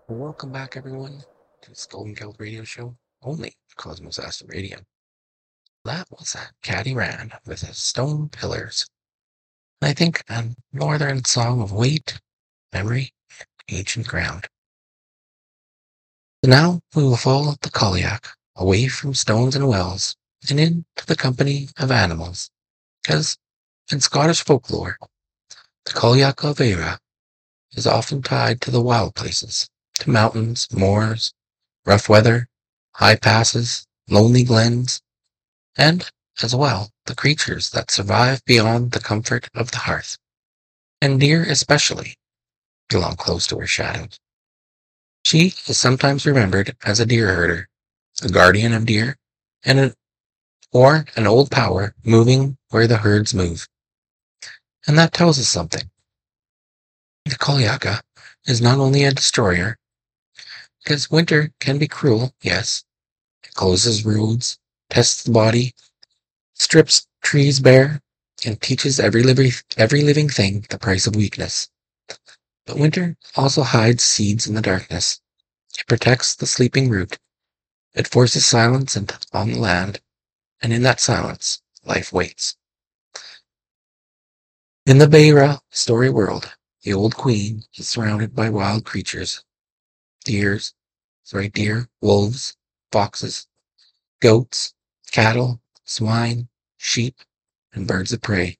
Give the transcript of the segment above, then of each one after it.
Welcome back, everyone, to the Golden Guild Radio Show, only Cosmos Astro Radio. That was a Caddy Ran with his Stone Pillars. And I think a northern song of weight, memory, and ancient ground. So now we will follow the Koliak away from stones and wells and into the company of animals. Because in Scottish folklore, the Koliak of Eire is often tied to the wild places, to mountains, moors, rough weather, high passes, lonely glens, and, as well, the creatures that survive beyond the comfort of the hearth. And deer especially belong close to her shadow. She is sometimes remembered as a deer herder, a guardian of deer, or an old power moving where the herds move. And that tells us something. The Koliaka is not only a destroyer, because winter can be cruel, yes. It closes roads, tests the body, strips trees bare, and teaches every living thing the price of weakness. But winter also hides seeds in the darkness. It protects the sleeping root. It forces silence on the land, and in that silence, life waits. In the Beira story world, the old queen is surrounded by wild creatures. Deer, wolves, foxes, goats, cattle, swine, sheep, and birds of prey.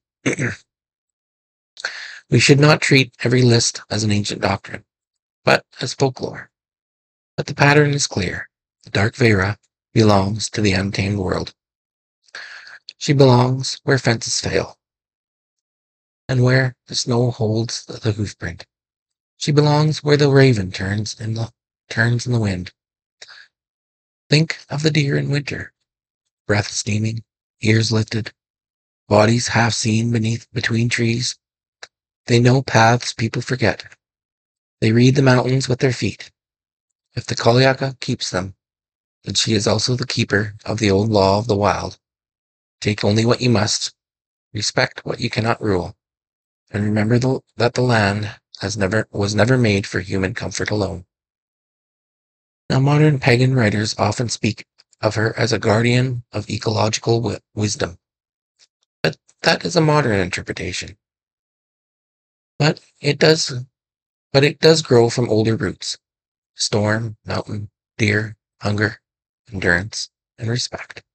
We should not treat every list as an ancient doctrine, but as folklore. But the pattern is clear. The Dark Vera belongs to the untamed world. She belongs where fences fail, and where the snow holds the hoofprint. She belongs where the raven turns in the wind. Think of the deer in winter, breath steaming, ears lifted, bodies half seen between trees. They know paths people forget. They read the mountains with their feet. If the Koliaka keeps them, then she is also the keeper of the old law of the wild. Take only what you must, respect what you cannot rule, and remember that the land was never made for human comfort alone. Now, modern pagan writers often speak of her as a guardian of ecological wisdom, but that is a modern interpretation. But it does grow from older roots: storm, mountain, deer, hunger, endurance, and respect.